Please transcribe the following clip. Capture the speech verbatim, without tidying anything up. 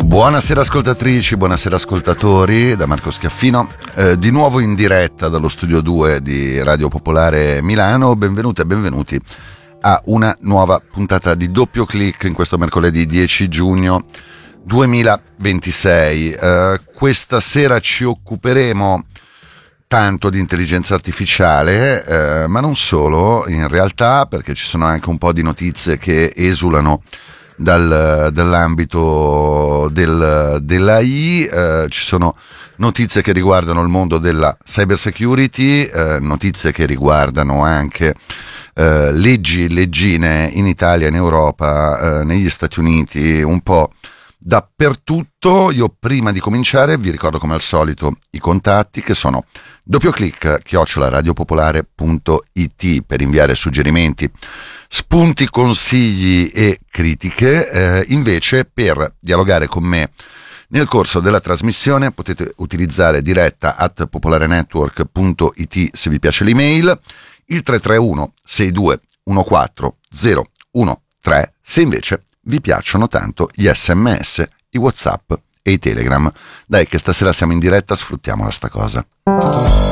Buonasera ascoltatrici, buonasera ascoltatori, da Marco Schiaffino, eh, di nuovo in diretta dallo studio due di Radio Popolare Milano. Benvenute e benvenuti a una nuova puntata di Doppio Clic in questo mercoledì dieci giugno duemilaventisei. Eh, questa sera ci occuperemo tanto di intelligenza artificiale, eh, ma non solo in realtà, perché ci sono anche un po' di notizie che esulano Dal, dall'ambito del, dell'A I, eh, ci sono notizie che riguardano il mondo della cyber security, eh, notizie che riguardano anche eh, leggi, leggine in Italia, in Europa, eh, negli Stati Uniti, un po' dappertutto. Io prima di cominciare vi ricordo come al solito i contatti, che sono doppioclic chiocciola radiopopolare punto it per inviare suggerimenti, spunti, consigli e critiche. Eh, invece per dialogare con me nel corso della trasmissione potete utilizzare diretta at popolarenetwork punto it se vi piace l'email, il tre tre uno sei due uno quattro zero uno tre se invece vi piacciono tanto gli sms, i WhatsApp e i Telegram. Dai che stasera siamo in diretta, sfruttiamola sta cosa.